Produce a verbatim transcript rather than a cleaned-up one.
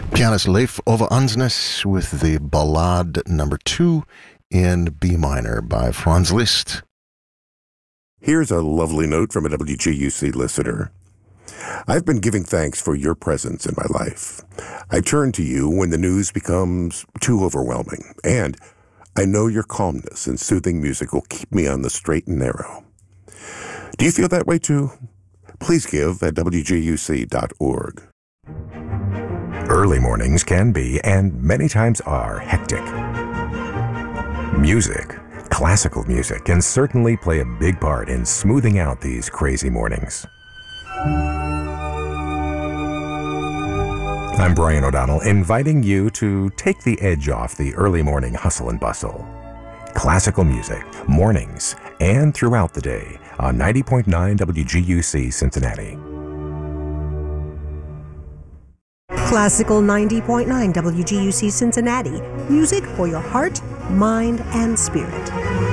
Pianist Leif Ove Andsnes with the Ballade number two in B minor by Franz Liszt. Here's a lovely note from a W G U C listener. I've been giving thanks for your presence in my life. I turn to you when the news becomes too overwhelming, and I know your calmness and soothing music will keep me on the straight and narrow. Do you feel that way too? Please give at W G U C dot org. Early mornings can be, and many times are, hectic. Music, classical music, can certainly play a big part in smoothing out these crazy mornings. I'm Brian O'Donnell, inviting you to take the edge off the early morning hustle and bustle. Classical music, mornings, and throughout the day on ninety point nine W G U C Cincinnati. Classical ninety point nine W G U C Cincinnati. Music for your heart, mind, and spirit.